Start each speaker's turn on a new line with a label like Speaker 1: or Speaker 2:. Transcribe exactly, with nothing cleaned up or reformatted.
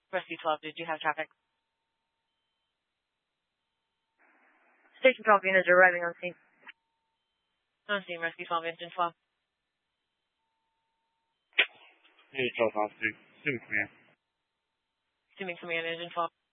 Speaker 1: Rescue twelve, did you have traffic?
Speaker 2: Station twelve units are arriving on scene.
Speaker 1: On scene, Rescue twelve, Engine twelve.
Speaker 3: Engine twelve, on scene. Assuming command.
Speaker 1: Assuming command, Engine twelve.